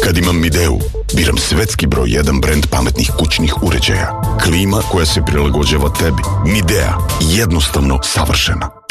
Kad imam Mideu, biram svetski broj 1 brend pametnih kućnih uređaja. Klima koja se prilagođava tebi. Midea, jednostavno savršena.